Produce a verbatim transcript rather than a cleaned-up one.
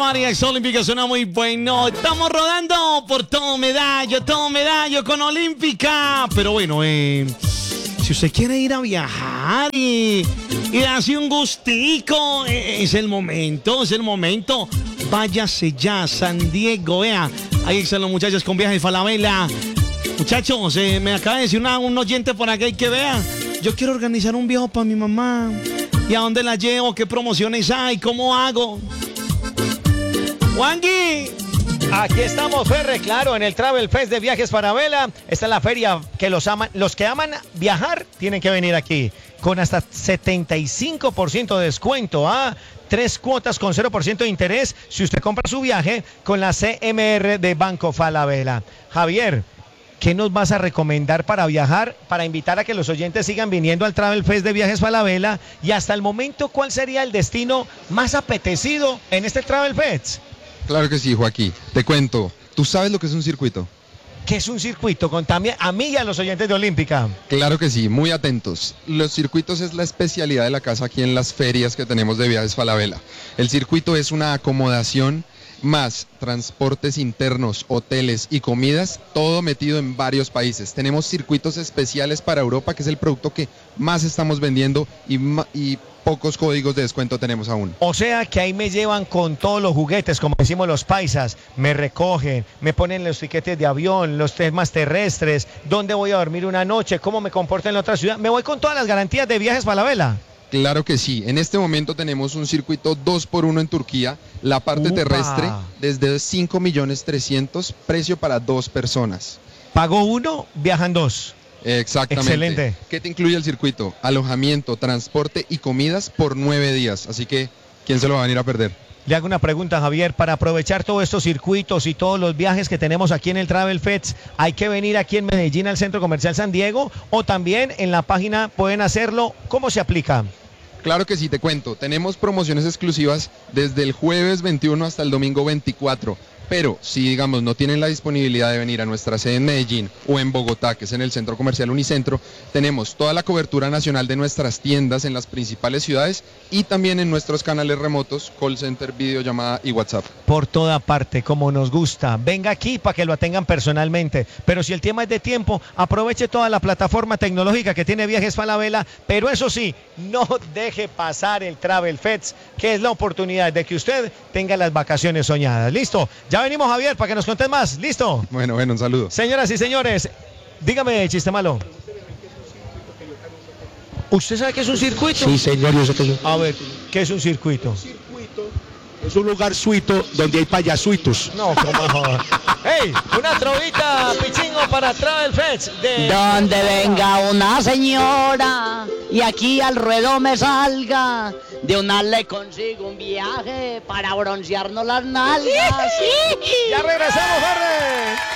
Arias Olímpica suena muy bueno. Estamos rodando por todo Medallo, todo Medallo con Olímpica. Pero bueno, eh, si usted quiere ir a viajar y, y darse un gustico, eh, es el momento, es el momento. Váyase ya, San Diego, vea. Ahí están los muchachos con Viajes Falabella. Muchachos, eh, me acaba de decir una, un oyente por acá y que vea. Yo quiero organizar un viaje para mi mamá. ¿Y a dónde la llevo? ¿Qué promociones hay? ¿Cómo hago? ¡Wangui! Aquí estamos, Ferre, claro, en el Travel Fest de Viajes Falabella. Esta es la feria que los aman, los que aman viajar tienen que venir aquí. Con hasta setenta y cinco por ciento de descuento, ¿ah? Tres cuotas con cero por ciento de interés si usted compra su viaje con la C M R de Banco Falabella. Javier, ¿qué nos vas a recomendar para viajar, para invitar a que los oyentes sigan viniendo al Travel Fest de Viajes Falabella? Y hasta el momento, ¿cuál sería el destino más apetecido en este Travel Fest? Claro que sí, Joaquín. Te cuento, ¿tú sabes lo que es un circuito? ¿Qué es un circuito? Contame a mí y a los oyentes de Olímpica. Claro que sí, muy atentos. Los circuitos es la especialidad de la casa aquí en las ferias que tenemos de Viajes Falabella. El circuito es una acomodación más transportes internos, hoteles y comidas, todo metido en varios países. Tenemos circuitos especiales para Europa, que es el producto que más estamos vendiendo y, y pocos códigos de descuento tenemos aún. O sea que ahí me llevan con todos los juguetes, como decimos los paisas, me recogen, me ponen los tiquetes de avión, los temas terrestres, dónde voy a dormir una noche, cómo me comporto en la otra ciudad. Me voy con todas las garantías de Viajes Falabella. Claro que sí, en este momento tenemos un circuito dos por uno en Turquía, la parte Upa. terrestre desde cinco millones trescientos, precio para dos personas. Pago uno, viajan dos. Exactamente. Excelente. ¿Qué te incluye el circuito? Alojamiento, transporte y comidas por nueve días, así que ¿quién se lo va a venir a perder? Le hago una pregunta, Javier, para aprovechar todos estos circuitos y todos los viajes que tenemos aquí en el Travel Fest, ¿hay que venir aquí en Medellín al Centro Comercial San Diego o también en la página pueden hacerlo? ¿Cómo se aplica? Claro que sí, te cuento. Tenemos promociones exclusivas desde el jueves veintiuno hasta el domingo veinticuatro. Pero si, digamos, no tienen la disponibilidad de venir a nuestra sede en Medellín o en Bogotá, que es en el Centro Comercial Unicentro, tenemos toda la cobertura nacional de nuestras tiendas en las principales ciudades y también en nuestros canales remotos, call center, videollamada y WhatsApp. Por toda parte, como nos gusta. Venga aquí para que lo atengan personalmente. Pero si el tema es de tiempo, aproveche toda la plataforma tecnológica que tiene Viajes Falabella. Pero eso sí, no deje pasar el Travel Fest, que es la oportunidad de que usted tenga las vacaciones soñadas. ¿Listo? Ya venimos, Javier, para que nos contes más. ¿Listo? Bueno, bueno, un saludo. Señoras y señores, dígame, chiste malo. ¿Usted sabe qué es un circuito? Sí, señor, yo sé que es un... A ver, ¿qué es un circuito? Un circuito es un lugar suito donde hay payasuitos. No, como... ¡Hey! Una trovita, pichingo, para Travel Fest. De... Donde venga una señora y aquí al ruedo me salga, de una le consigo un viaje para broncearnos las nalgas. Ya regresamos, Ferre.